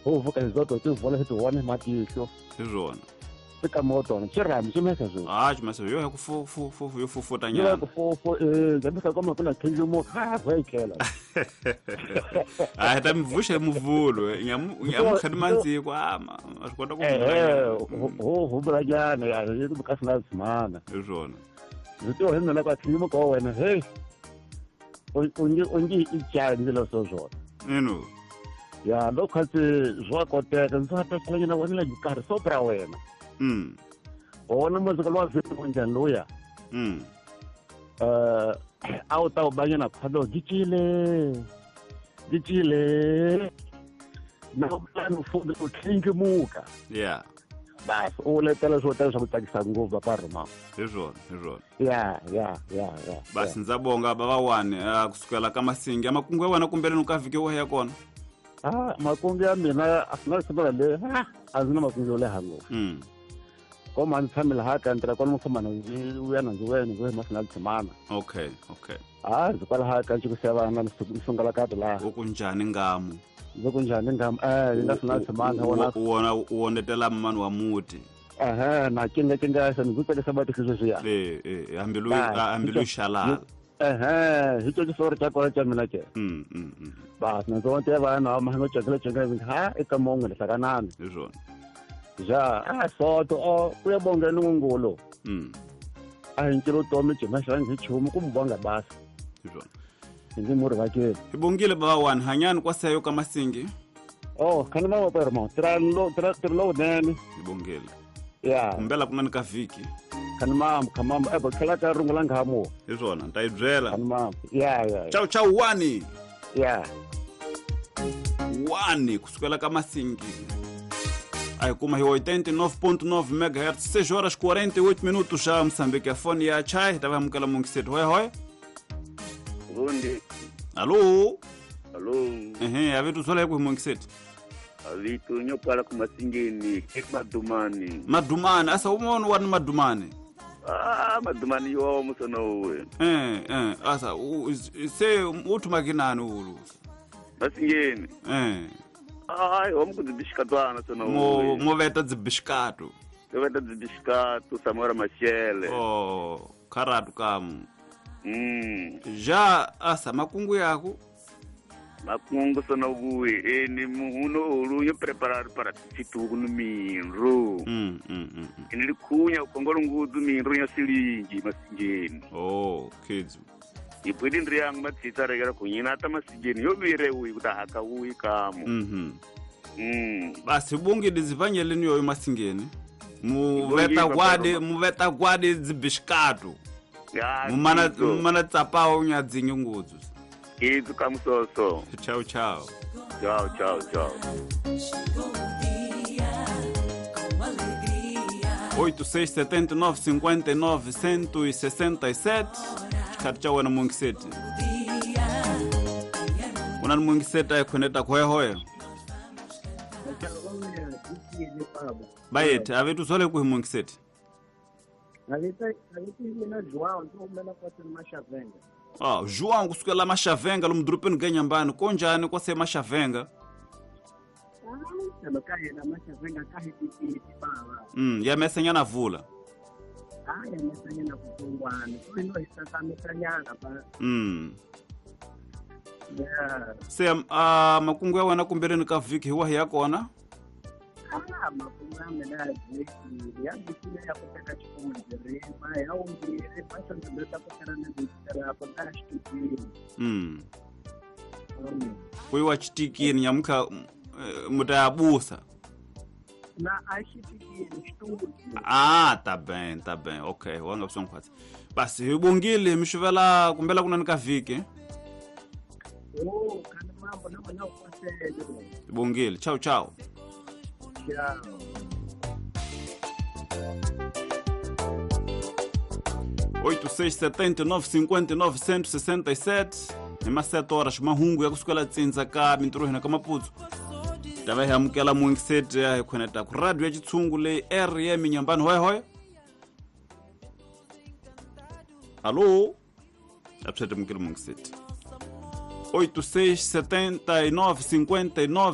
ho vuka zoto tu vola tu one matisho izvona eka moto chirami chimesa zvo chimasa yo yo fufuta ya nyana ku ngabisa koma kuna khilimo vayikhela tamvushe muvulo nyamukhadimanziko ashikwata ho bulanyana ya yiku kasina zimana izvona zito hina la kwa khilimo ko wena hey ungi ichaya ndilo so zwo ino ya lokhathi zwa koteka ntsata khanya na wena jikari so pra wena wona muzika lwazi kunjani loya awu ta ubanye na phalo gitshile na plan ufunda uthinke muka yeah bas uletela swo tela swo tsakisa ngopfu baparo mama izvona ya basi ndzabonga baba wani kusukela ka Masingi amakungu ya wena kumbeleni ukavike wo ya kona makungu ya mina asina sibala le azina makungu le hango koma ni tsamela haka ndira kwa mufumana uyana nziwena ngwe masina tsimana okay zikwala haka nchikuseva na nisungala kati la ukunjani ngamu zokunjani ngam ngasina tsimana wona uonetela mmani wa muti na kinga sana ngupele sabati kizozia hambilu shalala hicho kisoro cha kwa cha mina ke bas na zonke bana mahango chakela eka mongo le sakanani izvona ja soto uyabonga nungolo ngicela uTomi Jemashana ngichumu kumbonga basi izvona ngimuri vakeli ibongile baba wani hanyani kwaseyo ka Masingi khani mama permo tralo nene ibongile ya mbela kunani ka viki khani mama khala ka rungula ngamo izvona ntayibyela khani mama ya ciao wani ya wani kusukela ka Masingi aí kuma hiyo 89.9 MHz 6 horas 48 minutos já Moçambique a fone ya chai tava mukala mungiseto hoi Burundi allo avitu sola ku mungiseto avitu nyopala ku Masingini madumani asa umono wani madumani madumani yo musono we asa se utu makinani ulu Masingini vamos dzibishikatwana tsona moveta dzibishikato Samora Machele karatu kamu já asa makungu yako makungu sona uwe ni muno ulunyo preparado para tituku no minro nilikunya ukongolo ngudu minro ya silingi Masingini kids ipwidi ndri yangu matsitsa regera kunyina ata Masingini yobire uyi kutahaka uyi kamo basi bungi dizivanyeleni yoyo Masingini muveta gwade dzibishikato mumana tsapawo nyadzinyi ngudzu izu kamusoso ciao 867959-167 chikati cha wena mungiseti unani mungiseti ayikhoneta khoyahoya bayeti avetu zole kuhi mungiseti João kusukela Mashavenga lumdrupeni genyambani konjani kwase Mashavenga yamesenya na vula se makungu ya wena kumbeleni ka viki hiwa hiya kona kuiwa chitikini nyamuka mutayabusa tá bem ok wanga kusonga kwatsi basi hibungile mishuvela kumbela kunanika viki hibungile ciao 867959-167 ima 7 horas mahungu ya kusukela tsinza ka minturuhina ka maputsu tava hiamukela muingiseti ya hikhoneta ku radio ya chitsungu leyi rm nyambani hoyahoya allo apsete mukele muingiseti 867959